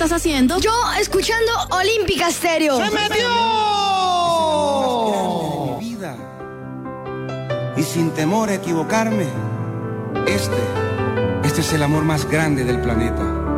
estás haciendo? Yo escuchando Olímpica Stereo. ¡Se metió! Mi vida. Y sin temor a equivocarme, este es el amor más grande del planeta.